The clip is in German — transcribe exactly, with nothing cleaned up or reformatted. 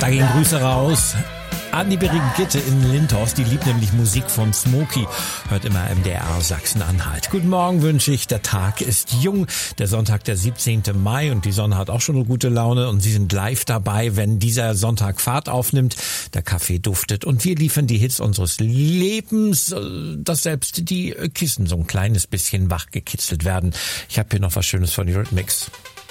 Da gehen Grüße raus an die Brigitte in Lindhorst. Die liebt nämlich Musik von Smokey. Hört immer M D R Sachsen-Anhalt. Guten Morgen wünsche ich. Der Tag ist jung. Der Sonntag, der siebzehnten Mai. Und die Sonne hat auch schon eine gute Laune. Und Sie sind live dabei, wenn dieser Sonntag Fahrt aufnimmt. Der Kaffee duftet. Und wir liefern die Hits unseres Lebens, dass selbst die Kissen so ein kleines bisschen wachgekitzelt werden. Ich habe hier noch was Schönes von Eurythmics.